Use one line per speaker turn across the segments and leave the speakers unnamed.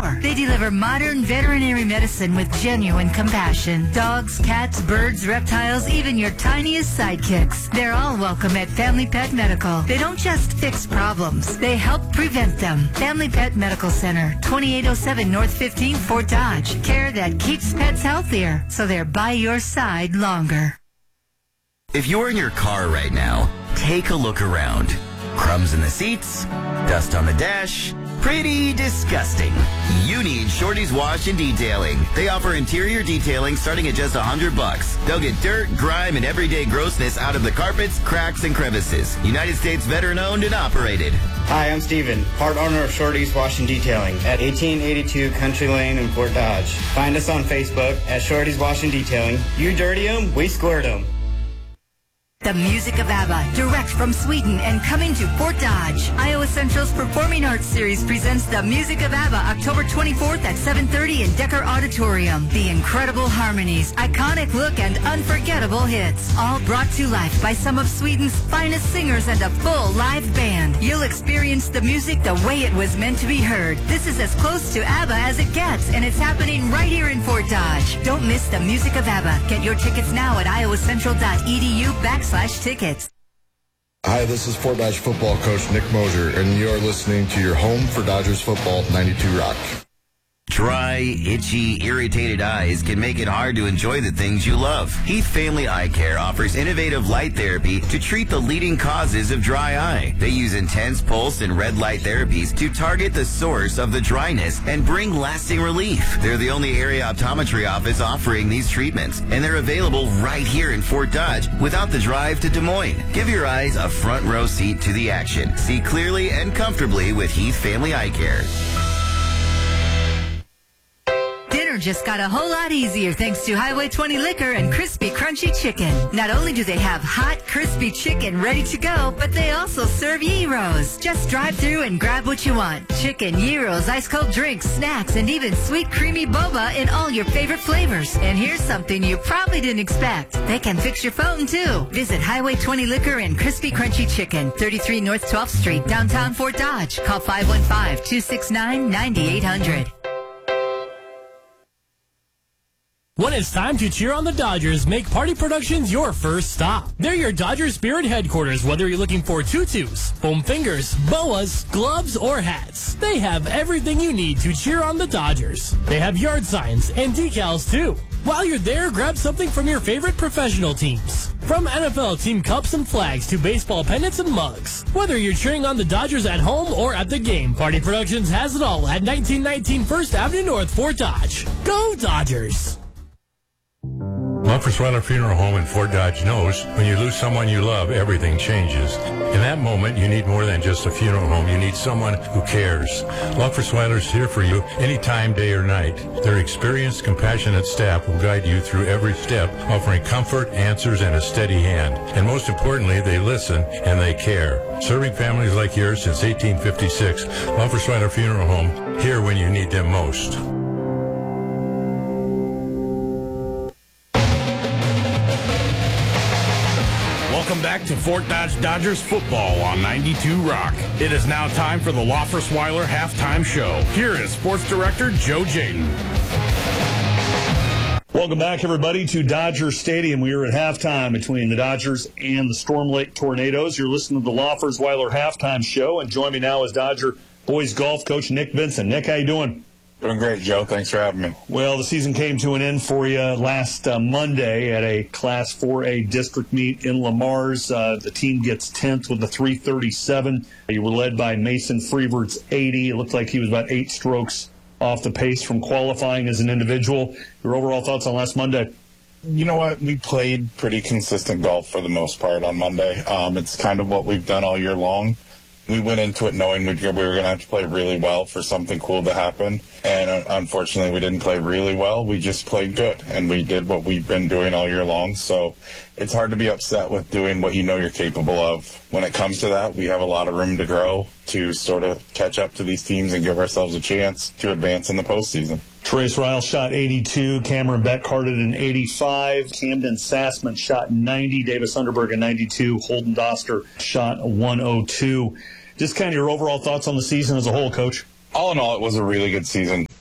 more. They deliver modern veterinary medicine with genuine compassion. Dogs, cats, birds, reptiles, even your tiniest sidekicks. They're all welcome at Family Pet Medical. They don't just fix problems. They help prevent them. Family Pet Medical Center, 2807 North 15th, Fort Dodge. Care that keeps pets healthier, so they're by your side longer.
If you're in your car right now, take a look around. Crumbs in the seats, dust on the dash, pretty disgusting. You need Shorty's Wash and Detailing. They offer interior detailing starting at just $100. They'll get dirt, grime, and everyday grossness out of the carpets, cracks, and crevices. United States veteran owned and operated.
Hi, I'm Steven, part owner of Shorty's Wash and Detailing at 1882 Country Lane in Fort Dodge. Find us on Facebook at Shorty's Wash and Detailing. You dirty 'em, we squirt 'em.
The music of ABBA, direct from Sweden and coming to Fort Dodge. Iowa Central's Performing Arts Series presents The Music of ABBA October 24th at 7:30 in Decker Auditorium. The incredible harmonies, iconic look, and unforgettable hits. All brought to life by some of Sweden's finest singers and a full live band. You'll experience the music the way it was meant to be heard. This is as close to ABBA as it gets, and it's happening right here in Fort Dodge. Don't miss The Music of ABBA. Get your tickets now at iowacentral.edu/tickets.
Hi, this is Fort Dodge football coach Nick Moser, and you're listening to your home for Dodgers football, 92 Rock.
Dry, itchy, irritated eyes can make it hard to enjoy the things you love. Heath Family Eye Care offers innovative light therapy to treat the leading causes of dry eye. They use intense pulse and red light therapies to target the source of the dryness and bring lasting relief. They're the only area optometry office offering these treatments, and they're available right here in Fort Dodge without the drive to Des Moines. Give your eyes a front row seat to the action. See clearly and comfortably with Heath Family Eye Care.
Dinner just got a whole lot easier thanks to Highway 20 Liquor and Crispy Crunchy Chicken. Not only do they have hot, crispy chicken ready to go, but they also serve gyros. Just drive through and grab what you want. Chicken, gyros, ice cold drinks, snacks, and even sweet creamy boba in all your favorite flavors. And here's something you probably didn't expect. They can fix your phone too. Visit Highway 20 Liquor and Crispy Crunchy Chicken, 33 North 12th Street, downtown Fort Dodge. Call 515-269-9800.
When it's time to cheer on the Dodgers, make Party Productions your first stop. They're your Dodger Spirit headquarters, whether you're looking for tutus, foam fingers, boas, gloves, or hats. They have everything you need to cheer on the Dodgers. They have yard signs and decals, too. While you're there, grab something from your favorite professional teams. From NFL team cups and flags to baseball pennants and mugs. Whether you're cheering on the Dodgers at home or at the game, Party Productions has it all at 1919 First Avenue North, Fort Dodge. Go Dodgers!
Luffersweiler Funeral Home in Fort Dodge knows when you lose someone you love, everything changes. In that moment, you need more than just a funeral home. You need someone who cares. Luffersweiler's here for you anytime, day or night. Their experienced, compassionate staff will guide you through every step, offering comfort, answers, and a steady hand. And most importantly, they listen and they care. Serving families like yours since 1856, Luffersweiler Funeral Home, here when you need them most.
Welcome back to Fort Dodge Dodgers football on 92 Rock. It is now time for the Loffersweiler halftime show. Here is Sports Director Joe Jayden.
Welcome back, everybody, to Dodger Stadium. We are at halftime between the Dodgers and the Storm Lake Tornadoes. You're listening to the Loffersweiler halftime show, and join me now is Dodger boys golf coach Nick Vincent. Nick, how you doing?
Doing great, Joe. Thanks for having me.
Well, the season came to an end for you last Monday at a Class 4A district meet in Lamar's. The team gets 10th with a 337. You were led by Mason Freevert's 80. It looked like he was about 8 strokes off the pace from qualifying as an individual. Your overall thoughts on last Monday?
You know what? We played pretty consistent golf for the most part on Monday. It's kind of what we've done all year long. We went into it knowing we were going to have to play really well for something cool to happen. And unfortunately, we didn't play really well. We just played good, and we did what we've been doing all year long. So it's hard to be upset with doing what you know you're capable of. When it comes to that, we have a lot of room to grow to sort of catch up to these teams and give ourselves a chance to advance in the postseason.
Trace Ryle shot 82. Cameron Beck carded an 85. Camden Sassman shot 90. Davis Underberg a 92. Holden Doster shot a 102. Just kind of your overall thoughts on the season as a whole, Coach.
All in all, it was a really good season.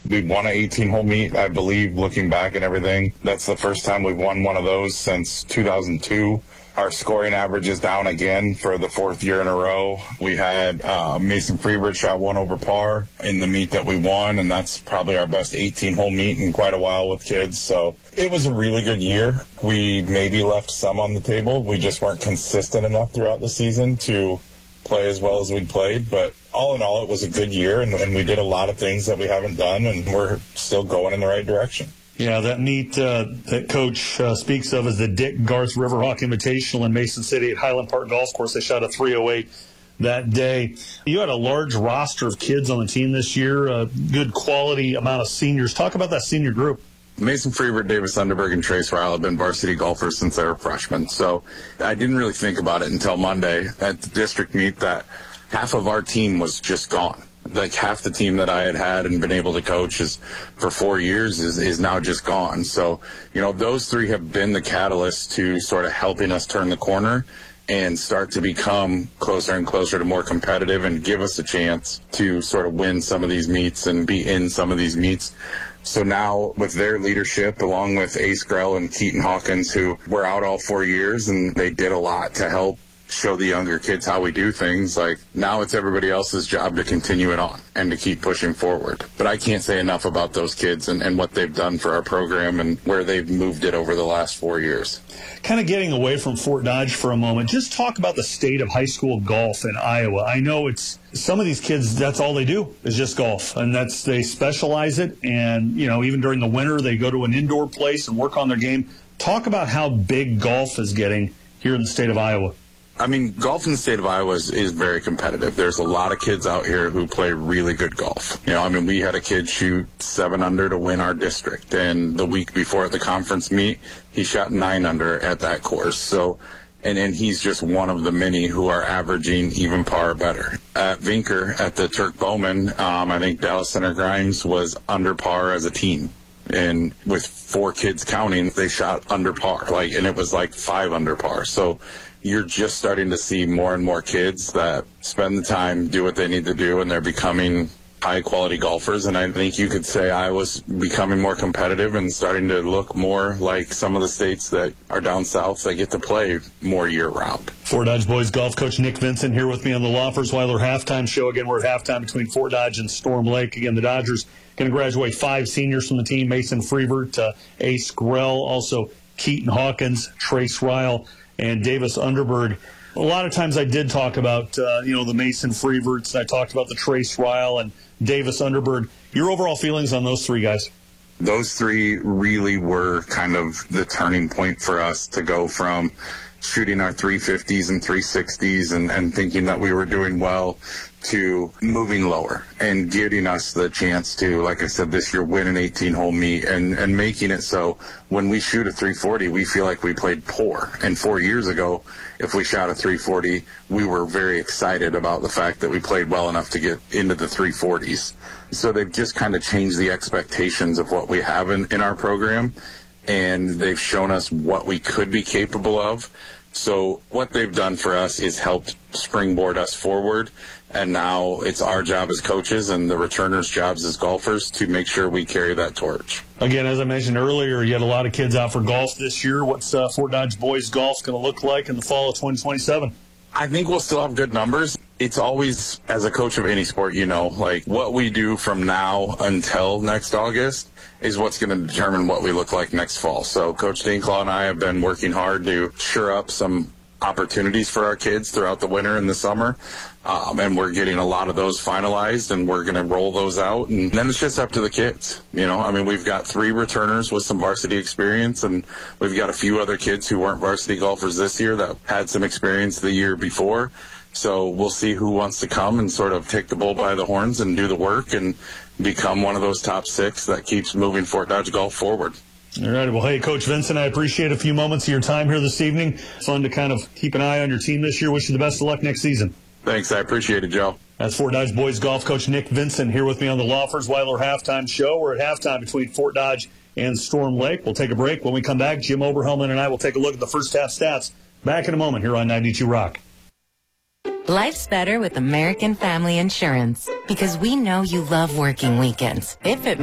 We won an 18-hole meet, I believe, looking back and everything. That's the first time we've won one of those since 2002. Our scoring average is down again for the fourth year in a row. We had Mason Freeberg shot one over par in the meet that we won, and that's probably our best 18-hole meet in quite a while with kids. So it was a really good year. We maybe left some on the table. We just weren't consistent enough throughout the season to play as well as we played. But all in all, it was a good year, and we did a lot of things that we haven't done, and we're still going in the right direction.
Yeah, that meet that Coach speaks of is the Dick Garth Riverhawk Invitational in Mason City at Highland Park Golf Course. They shot a 308 that day. You had a large roster of kids on the team this year, a good quality amount of seniors. Talk about that senior group.
Mason Freeberg, Davis Underberg, and Trace Ryle have been varsity golfers since they were freshmen. So I didn't really think about it until Monday at the district meet that half of our team was just gone. Like half the team that I had and been able to coach for 4 years is now just gone. So, those three have been the catalyst to sort of helping us turn the corner and start to become closer and closer to more competitive and give us a chance to sort of win some of these meets and be in some of these meets. So now with their leadership, along with Ace Grell and Keaton Hawkins, who were out all 4 years, and they did a lot to help show the younger kids how we do things. Like now it's everybody else's job to continue it on and to keep pushing forward. But I can't say enough about those kids and what they've done for our program and where they've moved it over the last 4 years.
Kind of getting away from Fort Dodge for a moment, just talk about the state of high school golf in Iowa. I know it's some of these kids, that's all they do is just golf, and they specialize it. And, even during the winter, they go to an indoor place and work on their game. Talk about how big golf is getting here in the state of Iowa.
I mean, golf in the state of Iowa is very competitive. There's a lot of kids out here who play really good golf. We had a kid shoot 7 under to win our district, and the week before at the conference meet, he shot 9 under at that course. So, and he's just one of the many who are averaging even par or better. At Vinker, at the Turk Bowman, I think Dallas Center Grimes was under par as a team. And with 4 kids counting, they shot under par, and it was 5 under par. So you're just starting to see more and more kids that spend the time, do what they need to do, and they're becoming high-quality golfers. And I think you could say Iowa's becoming more competitive and starting to look more like some of the states that are down south that get to play more year-round.
Fort Dodge boys golf coach Nick Vincent here with me on the Laufersweiler halftime show. Again, we're at halftime between Fort Dodge and Storm Lake. Again, the Dodgers going to graduate 5 seniors from the team: Mason Freeberg, Ace Grell, also Keaton Hawkins, Trace Ryle, and Davis Underberg. A lot of times I did talk about, the Mason Freebergs. I talked about the Trace Ryle and Davis Underberg. Your overall feelings on those 3 guys?
Those 3 really were kind of the turning point for us to go from shooting our 350s and 360s and thinking that we were doing well to moving lower and giving us the chance to, like I said, this year win an 18-hole meet and making it so when we shoot a 340, we feel like we played poor. And 4 years ago, if we shot a 340, we were very excited about the fact that we played well enough to get into the 340s. So they've just kind of changed the expectations of what we have in our program, and they've shown us what we could be capable of. So what they've done for us is helped springboard us forward, and now it's our job as coaches and the returners' jobs as golfers to make sure we carry that torch.
Again, as I mentioned earlier, you had a lot of kids out for golf this year. What's Fort Dodge boys golf going to look like in the fall of 2027?
I think we'll still have good numbers. It's always, as a coach of any sport, what we do from now until next August is what's going to determine what we look like next fall. So Coach Dinklaw and I have been working hard to shore up some opportunities for our kids throughout the winter and the summer. And we're getting a lot of those finalized, and we're going to roll those out. And then it's just up to the kids. We've got 3 returners with some varsity experience, and we've got a few other kids who weren't varsity golfers this year that had some experience the year before. So we'll see who wants to come and sort of take the bull by the horns and do the work and become one of those top 6 that keeps moving Fort Dodge golf forward.
All right. Well, hey, Coach Vincent, I appreciate a few moments of your time here this evening. Fun to kind of keep an eye on your team this year. Wish you the best of luck next season.
Thanks. I appreciate it, Joe.
That's Fort Dodge boys golf coach Nick Vincent here with me on the Laufersweiler halftime show. We're at halftime between Fort Dodge and Storm Lake. We'll take a break. When we come back, Jim Oberhelman and I will take a look at the first half stats. Back in a moment here on 92 Rock.
Life's better with American Family Insurance because we know you love working weekends. If it